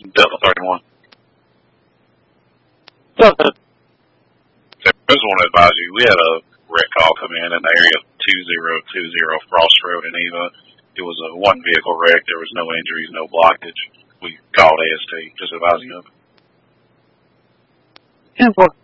Delta 31. Delta. I just want to advise you, we had a wreck call come in the area of 2020 Frost Road in Eva. It was a one vehicle wreck. There was no injuries, no blockage. We called AST, just advising you of it. 10-4.